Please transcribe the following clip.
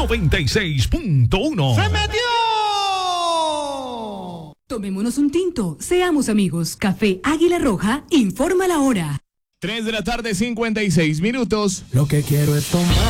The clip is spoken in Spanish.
96.1. ¡Se metió! Tomémonos un tinto, seamos amigos. Café Águila Roja informa la hora. 3 de la tarde, 56 minutos. Lo que quiero es tomar.